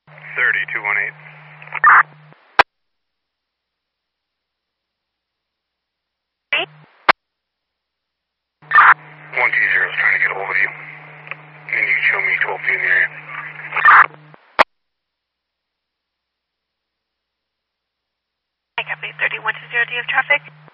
30218. 120 is trying to get a hold of you. And you can show me 12 feet in the area. I copy 3120. Do you have traffic?